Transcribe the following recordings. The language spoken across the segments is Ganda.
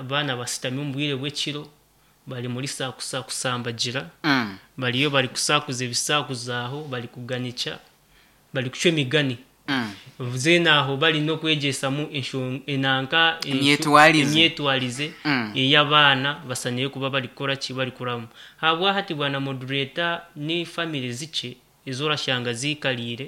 abana basitami mu bwire bw'ekiro bali muri kusambagira baliyo bali kusakuza ebisakuza aho bali kuganica bali kucwa emigani zena aho bali no kwegesamu enanka emyetwalize ey'abaana basaniye kuba bali kukora ki bali kuramu habwa hati bwana moderator ni family zice ezorashanga zikalire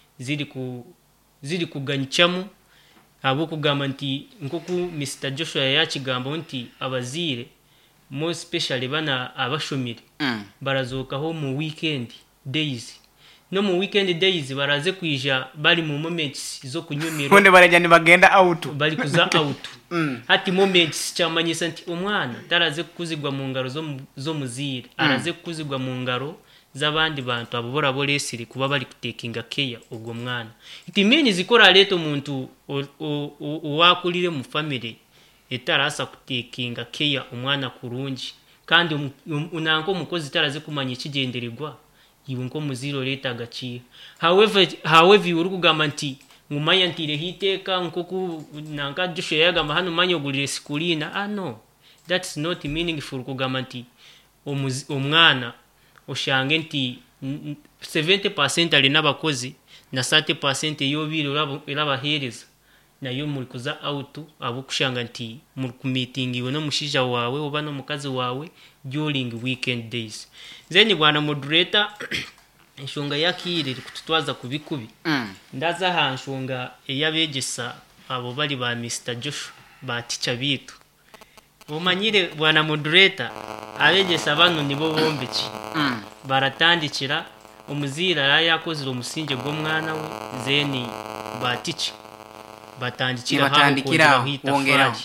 ziri kuganicamu abo kugamba nti nkoku Mr. Joshua yakigambo nti abazire more especially bana abashomire barazokaho mu weekend days no mu weekend days baraze kwija bali mu moments zo kunyumira none barajya ni bagenda out bali kuza out hati moments cyamanyisa nti umwana taraze kukuzigwa mu ngaro zo muzire araze kukuzigwa mu ngaro z'abandi bantu abo boraboresire kuba bali kutekinga care ubwo mwana itimeni zikora leto muntu wakulire mu family etarasa kutekinga care umwana kurungi kandi unanko mukozi taraze kumanya ikigendererwa yiwe nko muziro leta gaciye however uri kugamba nti ngumanya ntire hiteka nkoku nanka Joshua yagamba hano manyo gulire sikulina no that's not meaningful kugamba nti umwana oshange nti 70% ali nabakozi na 30% yobiro elabahereza nayo muri kuza out abo kushanga nti muri ku meeting iwe no mushija wawe oba no mukazi wawe during weekend days zeni bwana moderator enshonga yakire kututwaza kubikubi ndaza ha nshonga eyabegesa abo bali ba Mr. Joshua ba teacher bitu umanyire bwana moderator abegesa bano nibo bombeki baratandikira umuzira yakozira umusinge gwo mwana we zeni ba teacher batandikira wongera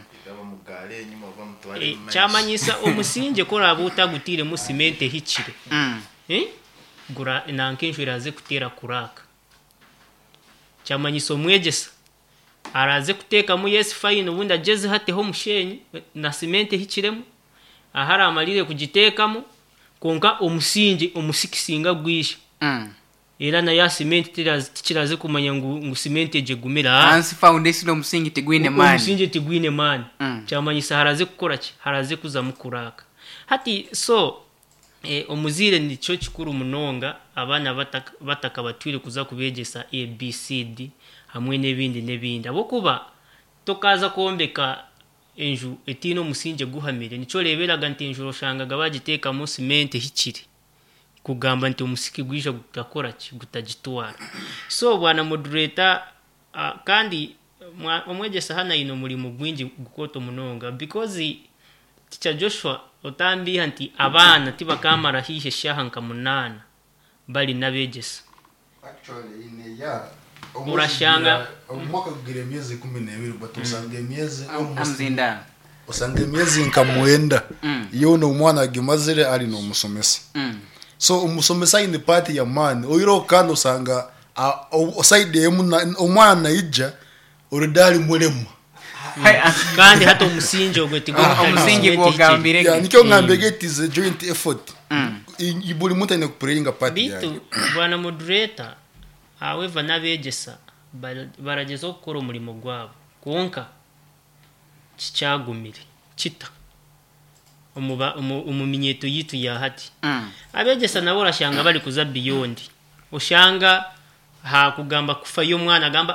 chamanyisa umusinge kora abutagutire mu cement hicire gura nankenjo iraze kutera kuraka chamanyisa omwegesa araze kuteka mu yes fine ubundi ageze hateho mushenyi na cement hiciremo ahara amalire kugitekamo konka umusinge umusikisinga gwisha era na ya cement tiraze kumanya ngo cement eje gumira hansi foundation umusinge tigwine man umusinge tigwine man chamanyisa haraze gukora ki haraze kuza mukuraka hati so omuzire nico kikuru munonga abana bataka batwire kuza kubegesa ABCD hamwe nebindi abo kuba tokaza kombeka enju etino musinge guhamire nico leberaga nti enju roshangaga bagiteka mu cement hiciri kugamba nti umusiki gwisha gutakora ki gutagitwara so bwana moderator kandi omwegesa hana ino mulimo gwingi gukoto munonga because Teacher Joshua otambi hanti abana tibakamara hihe shahanka 8 bali nabegesa actually in ya urashanga umwaka kugire miezi 12 batusange miezi amzinda usange miezi nkamwenda iyo no umwana agimazire ari no musomesa so umusomesa in the party ya man oyiro kandi usanga oside umwana ija uridali mulema kandi hato umusinge ogwetigwa umusinge bwogambire ya nicyo ngambegetize joint effort ibuli mutane kupuringa party ya bitu bwana moderator however nabegesa barageza gukora umurimo gwabo konka kicyagumire kita umuminyeto yitu ya hati abegesa nabo rashanga bali kuza beyond ushanga ha kugamba kufa yo mwana agamba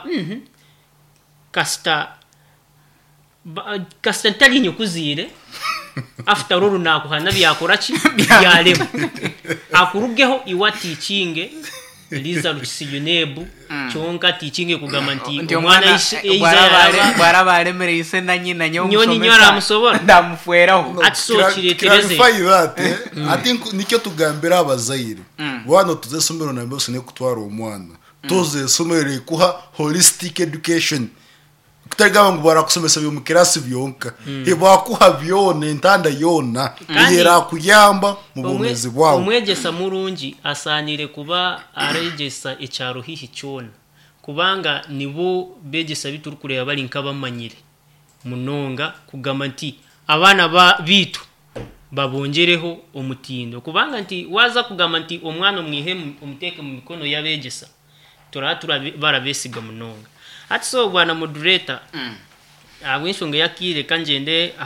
kasta ntali nyukuzire after all nakuhana byakora ki byalema akurugeho iwati kinge liza lukisiyonebu chonka tichinge kugamba nti umwana barabaremere ise na nyina nyoni nyora musobora ndamufweraho atsokiretereze I think nicyo tugambira abazaire bano tuzesomero na mbose ne kutwara umwana toze somere kuha holistic education kutagaba ngo barakusomesa byo mu kirasi byonka ibakuha byone ntanda yona yera kuyamba mu bumezi bwawo umwegesa murungi asanire kuba aregesa icyaro hihi cyona kubanga nibo begesa bituru kureba bali nkabamanyire munonga kugamba nti abana bitu babongereho umutindo kubanga nti waza kugamba nti umwana umwihe umuteke mu mikono yabegesa turatura barabesiga munonga ati so bwana moderator abwinshonga yakire kanjende